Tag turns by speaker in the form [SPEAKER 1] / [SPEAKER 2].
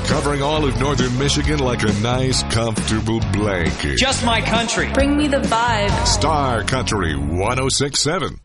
[SPEAKER 1] covering all of northern Michigan like a nice, comfortable blanket.
[SPEAKER 2] Just my country.
[SPEAKER 3] Bring me the vibe.
[SPEAKER 1] Star Country 106.7.